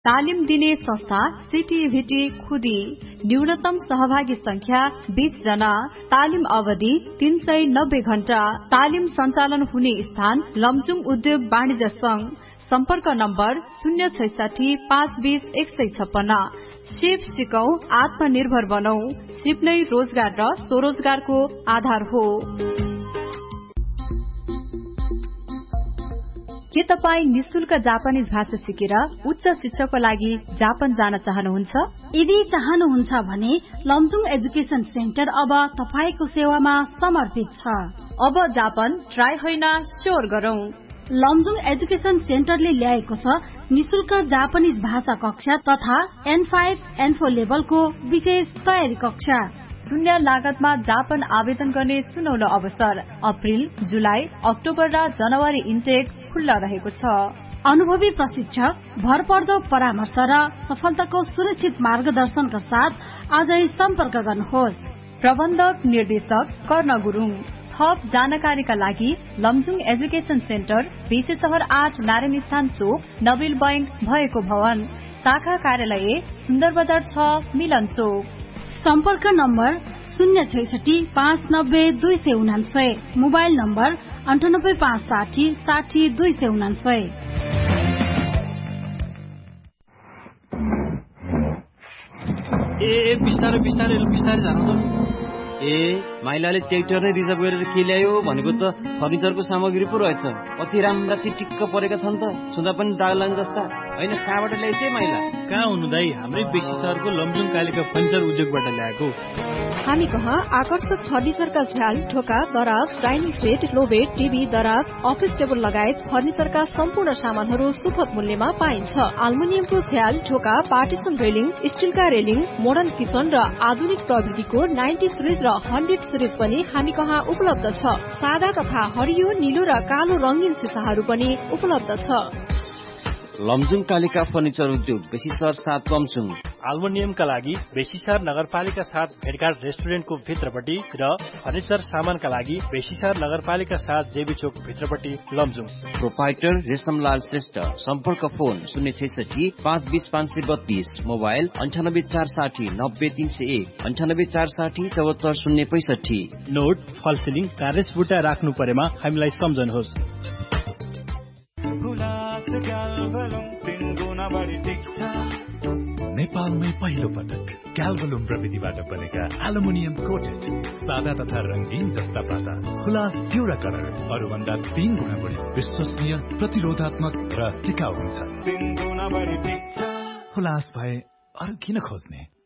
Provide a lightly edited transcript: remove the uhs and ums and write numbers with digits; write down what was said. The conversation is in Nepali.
तालिम दिने संस्था सिटिभिटी खुदी। न्यूनतम सहभागी संख्या 20 जना। तालिम अवधि 390 घण्टा। तालिम सञ्चालन हुने स्थान लमजुङ उद्योग वाणिज्य संघ। सम्पर्क नम्बर 066 520 156। सिप सिकौं, आत्मनिर्भर बनौ। सिप नै रोजगार र स्वरोजगारको आधार हो। के तपाई निशुल्क जापानिज भाषा सिकेर उच्च शिक्षाको लागि जापान जान चाहनुहुन्छ? यदि चाहनुहुन्छ भने लमजुङ एजुकेशन सेन्टर अब तपाईको सेवामा समर्पित छ। अब जापान ट्राई होइन स्योर गरौं। लमजुङ एजुकेशन सेन्टरले ल्याएको छ निशुल्क जापानिज भाषा कक्षा तथा N5 N4 लेभलको विशेष तयारी कक्षा। शून्य लागतमा जापान आवेदन गर्ने सुनौलो अवसर। अप्रिल, जुलाई, अक्टोबर र जनवरी इन्टेक खुल्ला रहेको छ। अनुभवी प्रशिक्षक, भरपर्दो परामर्श र सफलताको सुनिश्चित मार्गदर्शनका साथ आजै सम्पर्क गर्नुहोस्। प्रबन्धक निर्देशक कर्ण गुरुङ। थप जानकारीका लागि लमजुङ एजुकेशन सेन्टर बीसी शहर 8 नारायण स्थान चोक नबिल बैंक भएको भवन। शाखा कार्यालय सुन्दर बजार 6 मिलन चोक। सम्पर्क नम्बर 066 590 299। Mobile number 98 560 60 299। बिस्तारै बिस्तारै बिस्तारै जानु त। माइलाले ट्र्याक्टर नै रिजर्भ गरेर के ल्यायो भनेको त फर्निचरको सामग्री पो रहेछ। कति राम्रा चिटिक्क परेका छन् त, छुँदा पनि दाग लाग्ने जस्ता। होइन, कहाँबाट ल्याइछे माइला? कहाँ हुनु दाई, हाम्रै बेसी शहरको लमजुङ कालिका फर्निचर उद्योगबाट ल्याएको। हामी कहाँ आकर्षक फर्निचरका झ्याल, ढोका, दराज, डाइनिङ सेट, लोबेड, टिभी, दराज, अफिस टेबल लगायत फर्निचरका सम्पूर्ण सामानहरू सुपथ मूल्यमा पाइन्छ। एल्युमिनियमको झ्याल, ढोका, partition railing, स्टिलका railing, modern kitchen र आधुनिक प्रविधिको 90 सिरिज र 100 सिरिज पनि हामी कहाँ उपलब्ध छ। सादा तथा हरियो, नीलो र कालो रंगीन सिसाहरू पनि उपलब्ध छ। लमजुङ कालिका फर्निचर उद्योग बेसी शहर 7 लमजुङ। एल्युमिनियमका लागि बेसी शहर नगरपालिका 7 भेटघाट रेस्टुरेन्टको भित्रपट्टि र फर्निचर सामानका लागि बेसी शहर नगरपालिका 7 जेबी चोक भित्रपट्टि लमजुङ। प्रोपाइटर रेशमलाल श्रेष्ठ। सम्पर्क फोन 066 520 532। मोबाइल 98 460 90 301 98 460 74 065। नोट फलसिलिङ कार्य बुटा राख्नु परेमा हामीलाई सम्झनुहोस्। नेपालमै पहिलो पटक क्याल्भलुम प्रविधिबाट बनेका एल्युमिनियम कोटेड सादा तथा रंगीन जस्ता पाता खुलास चिउरा कलर अरूभन्दा 3 गुणा बढी विश्वसनीय, प्रतिरोधात्मक र टिकाउ हुन्छ। खुलास भए अरू किन खोज्ने?